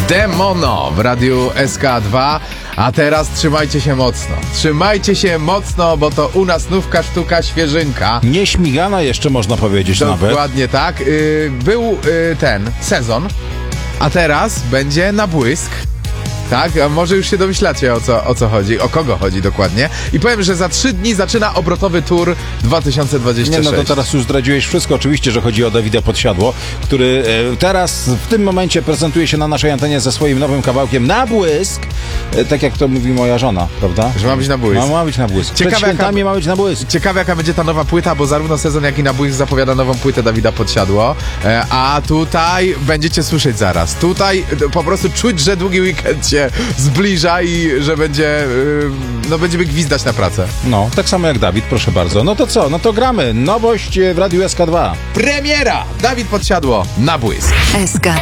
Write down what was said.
Demono w radiu SK2. A teraz trzymajcie się mocno. Trzymajcie się mocno, bo to u nas nówka sztuka świeżynka. Nieśmigana jeszcze można powiedzieć nawet. Dokładnie tak. Był ten sezon, a teraz będzie na błysk. Tak, a może już się domyślacie o co chodzi, o kogo chodzi dokładnie. I powiem, że za 3 dni zaczyna obrotowy tour 2026. Nie, no to teraz już zdradziłeś wszystko. Oczywiście, że chodzi o Dawida Podsiadło, który teraz, w tym momencie prezentuje się na naszej antenie ze swoim nowym kawałkiem Na Błysk. Tak jak to mówi moja żona, prawda? Że ma być na błysk. Ma być na błysk. Przed świętami ma być na błysk. Ciekawe, jaka będzie ta nowa płyta, bo zarówno sezon, jak i na błysk zapowiada nową płytę Dawida Podsiadło. A tutaj będziecie słyszeć zaraz. Tutaj po prostu czuć, że długi weekend się zbliża i że będziemy gwizdać na pracę. No, tak samo jak Dawid, proszę bardzo. No to co? No to gramy. Nowość w radiu SK2. Premiera! Dawid Podsiadło na błysk. SK2.